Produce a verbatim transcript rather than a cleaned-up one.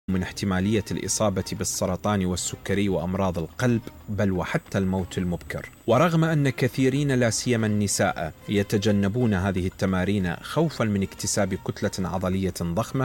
من احتمالية الإصابة بالسرطان والسكري وأمراض القلب، بل وحتى الموت المبكر. ورغم أن كثيرين لا سيما النساء يتجنبون هذه التمارين خوفا من اكتساب كتلة عضلية ضخمة،